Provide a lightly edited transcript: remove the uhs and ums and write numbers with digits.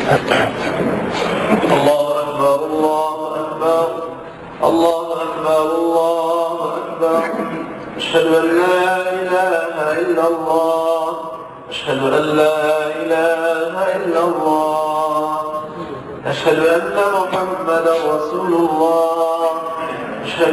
الله أكبر الله أكبر الله أكبر الله أكبر. أشهد أن لا إله إلا الله أشهد أن لا إله إلا الله أشهد أن محمدا رسول الله